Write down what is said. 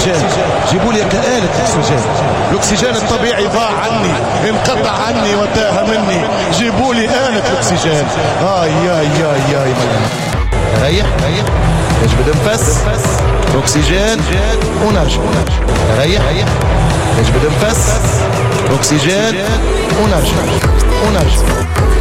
الاكسجين، جيبوا لي آلة اكسجين. الاكسجين الطبيعي ضاع عني، انقطع عني وتاه مني، جيبوا لي آلة الاكسجين. يا ريح نجبد نفس اكسجين ونرجع. ريح نجبد نفس اكسجين ونرجع.